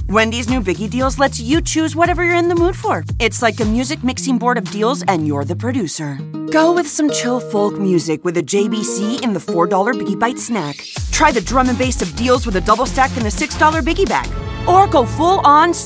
Wendy's new Biggie Deals lets you choose whatever you're in the mood for. It's like a music mixing board of deals, and you're the producer. Go with some chill folk music with a JBC in the $4 Biggie Bite snack. Try the drum and bass of deals with a double stack in the $6 Biggie bag. Or go full on